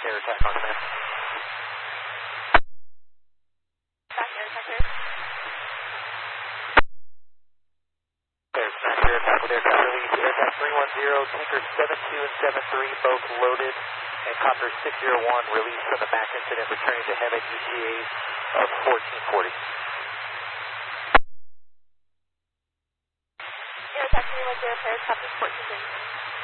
air attack on command. Air attack with aircraft release. Aircraft 310, tanker 72 and 73, both loaded, and copter 601 released from the MAC incident, returning to heaven ETAs of 1440. Air attack 310, clear, copter 1430.